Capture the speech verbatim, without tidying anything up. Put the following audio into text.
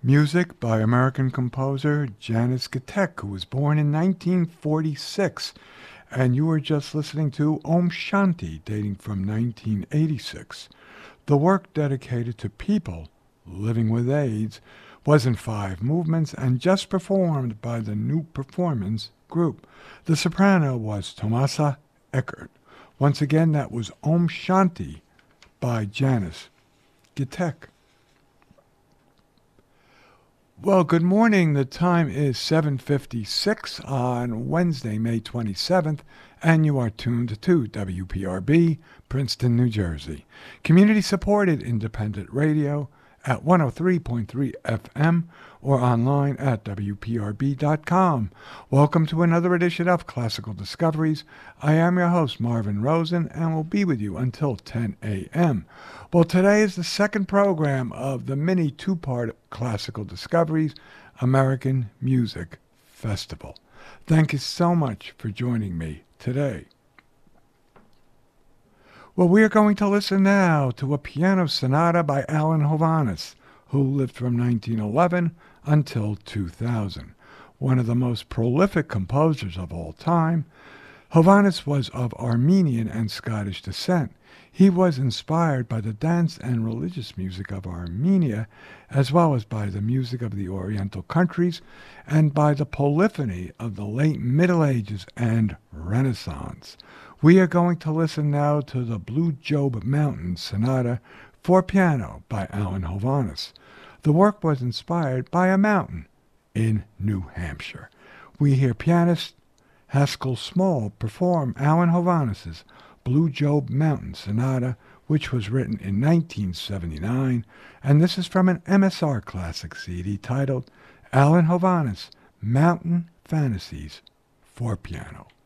Music by American composer Janis Gatek, who was born in nineteen forty-six. And you were just listening to Om Shanti, dating from nineteen eighty-six. The work dedicated to people living with AIDS was in five movements and just performed by the New Performance Group. The soprano was Tomasa Eckert. Once again, that was Om Shanti by Janis Gatek. Well, good morning. The time is seven fifty-six on Wednesday, May twenty-seventh, and you are tuned to W P R B, Princeton, New Jersey. Community-supported independent radio at one oh three point three F M or online at W P R B dot com. Welcome to another edition of Classical Discoveries. I am your host, Marvin Rosen, and will be with you until ten a.m. Well, today is the second program of the mini two-part Classical Discoveries American Music Festival. Thank you so much for joining me today. Well, we are going to listen now to a piano sonata by Alan Hovhaness, who lived from nineteen eleven until two thousand. One of the most prolific composers of all time, Hovhaness was of Armenian and Scottish descent. He was inspired by the dance and religious music of Armenia, as well as by the music of the Oriental countries, and by the polyphony of the late Middle Ages and Renaissance. We are going to listen now to the Blue Job Mountain Sonata for piano by Alan Hovhaness. The work was inspired by a mountain in New Hampshire. We hear pianist Haskell Small perform Alan Hovhaness's Blue Job Mountain Sonata, which was written in nineteen seventy-nine, and this is from an M S R Classic C D titled Alan Hovhaness Mountain Fantasies for Piano.